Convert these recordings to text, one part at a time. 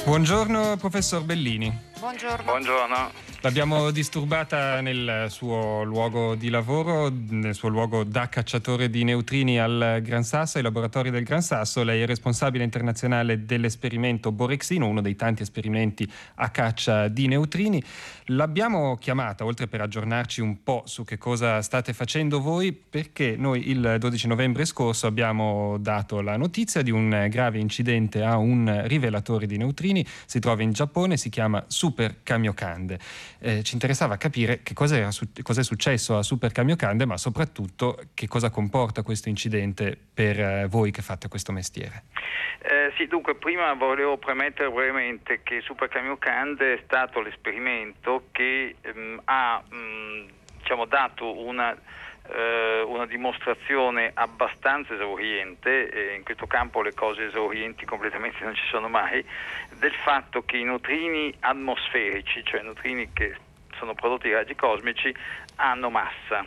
Buongiorno professor Bellini. Buongiorno. Buongiorno. L'abbiamo disturbata nel suo luogo di lavoro, nel suo luogo da cacciatore di neutrini al Gran Sasso, ai laboratori del Gran Sasso. Lei è responsabile internazionale dell'esperimento Borexino, uno dei tanti esperimenti a caccia di neutrini. L'abbiamo chiamata, oltre per aggiornarci un po' su che cosa state facendo voi, perché noi il 12 novembre scorso abbiamo dato la notizia di un grave incidente a un rivelatore di neutrini. Si trova in Giappone, si chiama Super Kamiokande. Ci interessava capire che cosa è successo a Super Kamiokande, ma soprattutto che cosa comporta questo incidente per voi che fate questo mestiere. Sì, dunque prima volevo premettere brevemente che Super Kamiokande è stato l'esperimento che ha dato una dimostrazione abbastanza esauriente, e in questo campo le cose esaurienti completamente non ci sono mai, del fatto che i neutrini atmosferici, cioè neutrini che sono prodotti da raggi cosmici, hanno massa.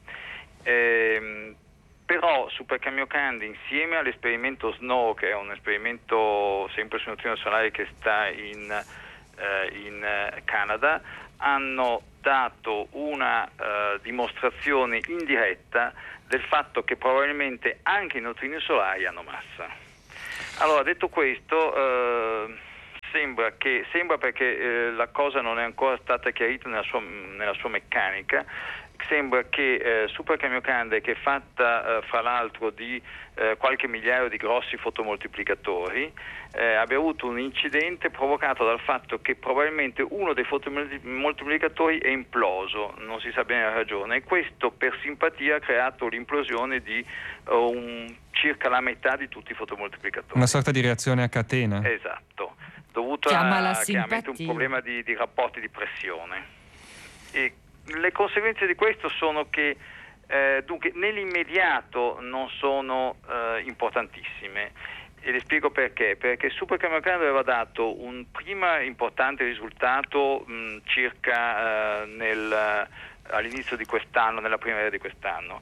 Però Super Kamiokande, insieme all'esperimento SNOW, che è un esperimento sempre su neutrino solare che sta in Canada, hanno dato una dimostrazione indiretta del fatto che probabilmente anche i neutrini solari hanno massa. Allora, detto questo, sembra perché la cosa non è ancora stata chiarita nella sua meccanica. Sembra che Super Kamiokande, che è fatta fra l'altro di qualche migliaio di grossi fotomoltiplicatori, abbia avuto un incidente provocato dal fatto che probabilmente uno dei fotomoltiplicatori è imploso, non si sa bene la ragione, e questo per simpatia ha creato l'implosione di circa la metà di tutti i fotomoltiplicatori. Una sorta di reazione a catena. Esatto, dovuta a chiaramente un simpatia. problema di rapporti di pressione. E le conseguenze di questo sono che dunque nell'immediato non sono importantissime, e le spiego perché. Perché Super Kamiokande aveva dato un prima importante risultato circa all'inizio di quest'anno, nella primavera di quest'anno.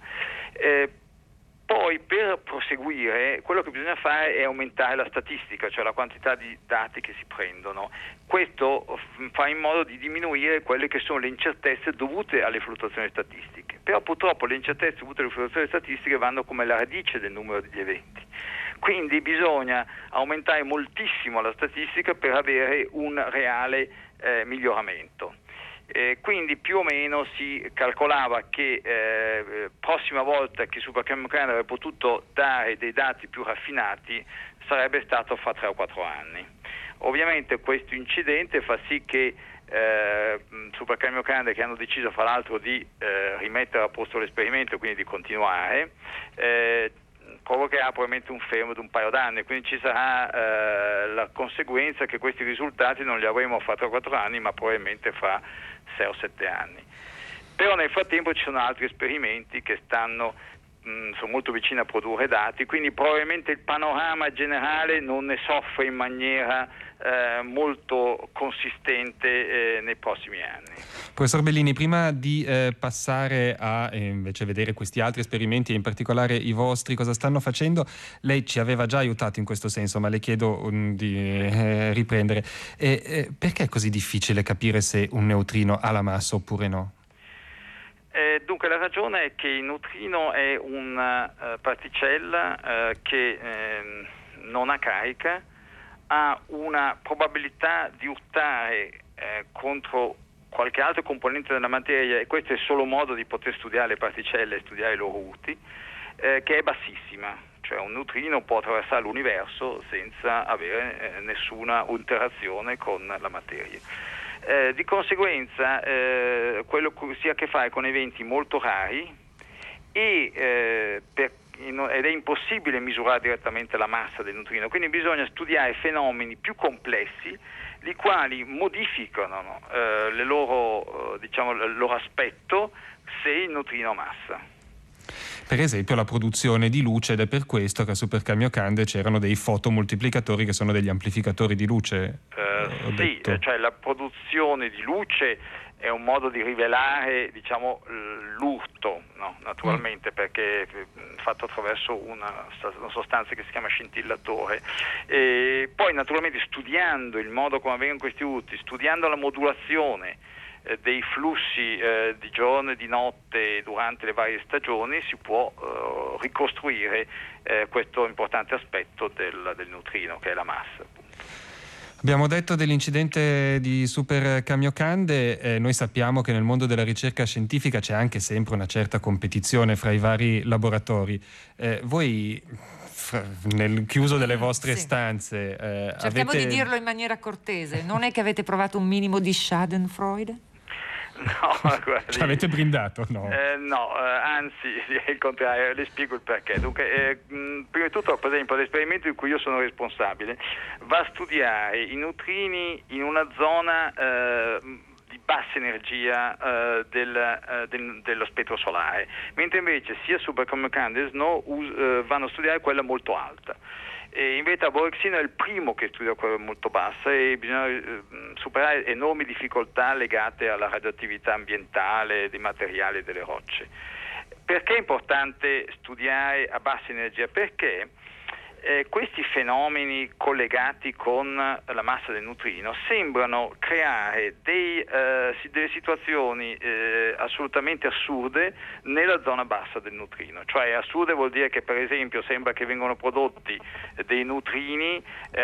Poi per proseguire quello che bisogna fare è aumentare la statistica, cioè la quantità di dati che si prendono. Questo fa in modo di diminuire quelle che sono le incertezze dovute alle fluttuazioni statistiche. Però purtroppo le incertezze dovute alle fluttuazioni statistiche vanno come la radice del numero degli eventi. Quindi bisogna aumentare moltissimo la statistica per avere un reale miglioramento. Quindi più o meno si calcolava che prossima volta che Super Kamiokande avrebbe potuto dare dei dati più raffinati sarebbe stato fra 3 o 4 anni. Ovviamente questo incidente fa sì che Super Kamiokande, che hanno deciso fra l'altro di rimettere a posto l'esperimento, quindi di continuare, provocherà probabilmente un fermo di un paio d'anni, quindi ci sarà la conseguenza che questi risultati non li avremo fra 3 o 4 anni, ma probabilmente fra 6 o 7 anni. Però nel frattempo ci sono altri esperimenti che sono molto vicini a produrre dati, quindi probabilmente il panorama generale non ne soffre in maniera molto consistente nei prossimi anni. Professor Bellini, prima di passare a invece vedere questi altri esperimenti e in particolare i vostri, cosa stanno facendo, lei ci aveva già aiutato in questo senso, ma le chiedo di riprendere. Perché è così difficile capire se un neutrino ha la massa oppure no? Dunque la ragione è che il neutrino è una particella che non ha carica, ha una probabilità di urtare contro qualche altro componente della materia, e questo è il solo modo di poter studiare le particelle e studiare i loro urti, che è bassissima. Cioè un neutrino può attraversare l'universo senza avere nessuna interazione con la materia. Di conseguenza quello si ha a che fare con eventi molto rari ed è impossibile misurare direttamente la massa del neutrino, quindi bisogna studiare fenomeni più complessi, i quali modificano il loro aspetto se il neutrino ha massa. Per esempio la produzione di luce, ed è per questo che a Super Kamiokande c'erano dei fotomoltiplicatori che sono degli amplificatori di luce. Sì, cioè la produzione di luce è un modo di rivelare, diciamo, l'urto, no? Naturalmente, perché è fatto attraverso una sostanza che si chiama scintillatore. E poi naturalmente studiando il modo come avvengono questi urti, studiando la modulazione dei flussi di giorno e di notte durante le varie stagioni, si può ricostruire questo importante aspetto del neutrino, che è la massa, appunto. Abbiamo detto dell'incidente di Super Kamiokande, noi sappiamo che nel mondo della ricerca scientifica c'è anche sempre una certa competizione fra i vari laboratori. Voi nel chiuso delle vostre stanze cerchiamo di dirlo in maniera cortese, non è che avete provato un minimo di Schadenfreude? No, guardi, ci avete brindato? No, anzi, il contrario, le spiego il perché. Dunque, prima di tutto, per esempio, l'esperimento di cui io sono responsabile va a studiare i neutrini in una zona di bassa energia dello spettro solare, mentre invece sia Super Kamiokande e SNO vanno a studiare quella molto alta. E invece a Borexino è il primo che studia quella molto bassa e bisogna superare enormi difficoltà legate alla radioattività ambientale, dei materiali e delle rocce. Perché è importante studiare a bassa energia? Perché questi fenomeni collegati con la massa del neutrino sembrano creare delle situazioni assolutamente assurde nella zona bassa del neutrino. Cioè assurde vuol dire che per esempio sembra che vengano prodotti dei neutrini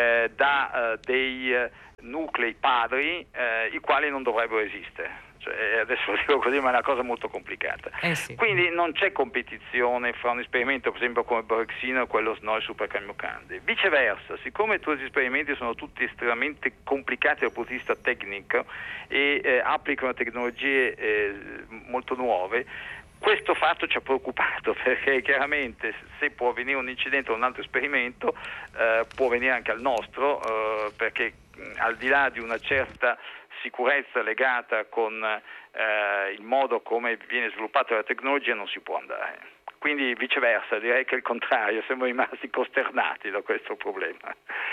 da dei nuclei padri i quali non dovrebbero esistere. Adesso lo dico così, ma è una cosa molto complicata. Sì. Quindi non c'è competizione fra un esperimento, per esempio, come Borexino e quello SNO e Super Kamiokande. Viceversa, siccome i tuoi esperimenti sono tutti estremamente complicati dal punto di vista tecnico e applicano tecnologie molto nuove, questo fatto ci ha preoccupato, perché chiaramente se può avvenire un incidente o un altro esperimento può venire anche al nostro, perché al di là di una certa sicurezza legata con il modo come viene sviluppata la tecnologia non si può andare. Quindi viceversa, direi che è il contrario, siamo rimasti costernati da questo problema.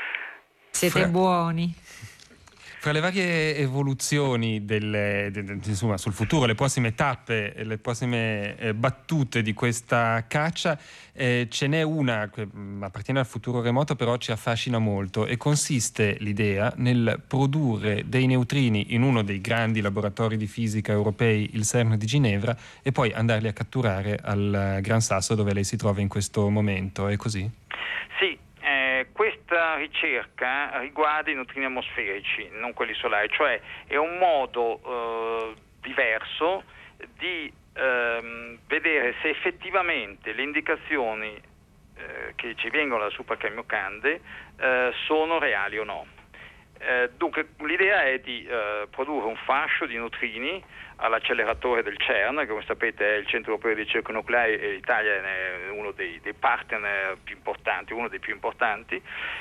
Siete buoni. Fra le varie evoluzioni insomma, sul futuro, le prossime tappe, le prossime battute di questa caccia, ce n'è una che appartiene al futuro remoto, però ci affascina molto, e consiste l'idea nel produrre dei neutrini in uno dei grandi laboratori di fisica europei, il CERN di Ginevra, e poi andarli a catturare al Gran Sasso, dove lei si trova in questo momento. È così? Sì. Questa ricerca riguarda i neutrini atmosferici, non quelli solari, cioè è un modo diverso di vedere se effettivamente le indicazioni che ci vengono da Super Kamiokande sono reali o no. Dunque l'idea è di produrre un fascio di neutrini all'acceleratore del CERN, che come sapete è il Centro Europeo di Ricerca Nucleare, e l'Italia è uno dei partner più importanti, uno dei più importanti,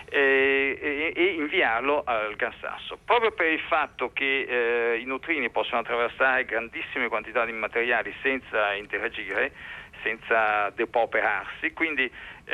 e inviarlo al Gran Sasso. Proprio per il fatto che i neutrini possono attraversare grandissime quantità di materiali senza interagire, senza depauperarsi, quindi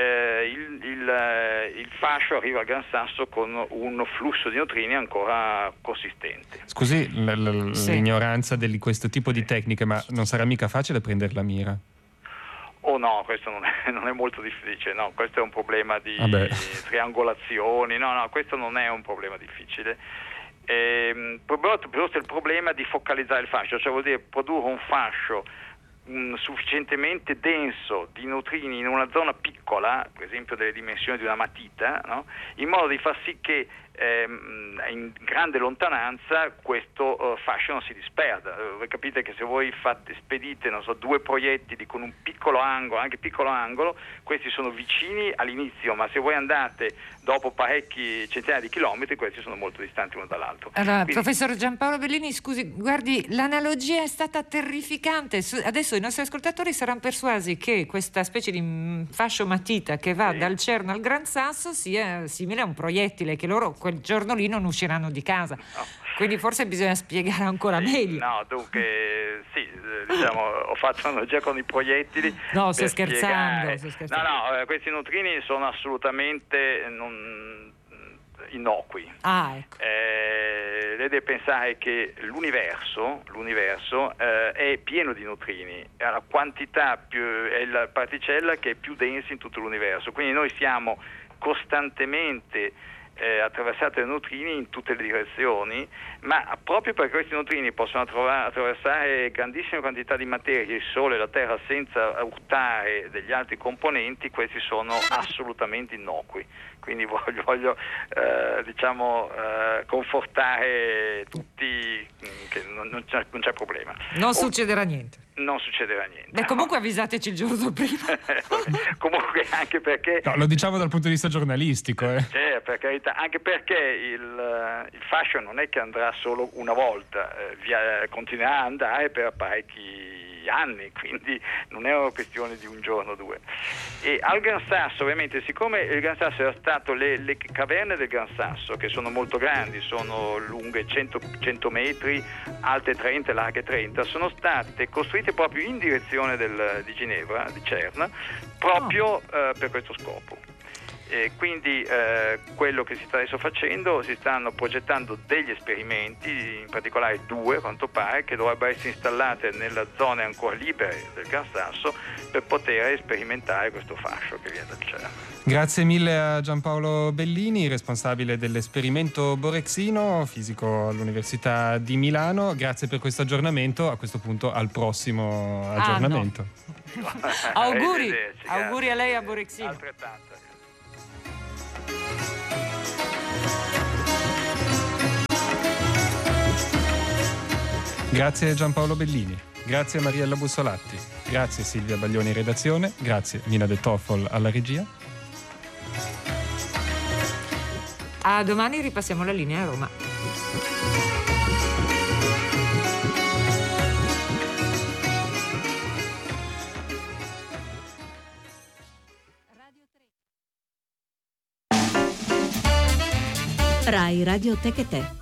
il fascio arriva al Gran Sasso con un flusso di neutrini ancora consistente. Scusi l'ignoranza di questo tipo di tecniche, ma non sarà mica facile prendere la mira? Oh no, questo non è molto difficile, no, questo è un problema di triangolazioni, no, questo non è un problema difficile. Piuttosto il problema di focalizzare il fascio, cioè vuol dire produrre un fascio sufficientemente denso di neutrini in una zona piccola, per esempio delle dimensioni di una matita, no? In modo di far sì che in grande lontananza questo fascio non si disperda. Voi capite che se voi spedite, non so, 2 proiettili con un piccolo angolo, anche piccolo angolo, questi sono vicini all'inizio, ma se voi andate dopo parecchi centinaia di chilometri, questi sono molto distanti uno dall'altro. Allora, professor Giampaolo Bellini, scusi, guardi, l'analogia è stata terrificante. Adesso i nostri ascoltatori saranno persuasi che questa specie di fascio matita che va dal CERN al Gran Sasso sia simile a un proiettile, che loro quel giorno lì non usciranno di casa. No. Quindi forse bisogna spiegare ancora meglio. No, dunque sì, diciamo, ho fatto un'analogia con i proiettili. No, sto scherzando. No, questi neutrini sono assolutamente innocui. Ecco. Lei deve pensare che l'universo è pieno di neutrini, è la quantità è la particella che è più densa in tutto l'universo, quindi noi siamo costantemente attraversate da neutrini in tutte le direzioni, ma proprio perché questi neutrini possono attraversare grandissime quantità di materia, il Sole e la Terra, senza urtare degli altri componenti, questi sono assolutamente innocui. Quindi voglio confortare tutti che non c'è problema. Non succederà niente. Non succederà niente. Beh, comunque avvisateci il giorno prima. Comunque anche perché... No, lo diciamo dal punto di vista giornalistico. Cioè, per carità, anche perché il fascio non è che andrà solo una volta, continuerà ad andare per parecchi anni, quindi non è una questione di un giorno o due. E al Gran Sasso, ovviamente, siccome il Gran Sasso era stato le caverne del Gran Sasso, che sono molto grandi, sono lunghe 100 metri, alte 30, larghe 30, sono state costruite proprio in direzione di Ginevra, di Cerna, proprio per questo scopo. Quindi quello che si sta adesso facendo, si stanno progettando degli esperimenti, in particolare 2 a quanto pare, che dovrebbero essere installate nelle zone ancora libere del Gran Sasso per poter sperimentare questo fascio che viene dal cielo. Grazie mille a Giampaolo Bellini, responsabile dell'esperimento Borexino, fisico all'Università di Milano. Grazie per questo aggiornamento, a questo punto al prossimo aggiornamento. No. Auguri a lei, a Borexino. Altrettanto. Grazie Giampaolo Bellini, grazie Mariella Bussolatti, grazie Silvia Baglioni in redazione, grazie Nina De Toffol alla regia. A domani, ripassiamo la linea a Roma. Rai Radio Tech e Te.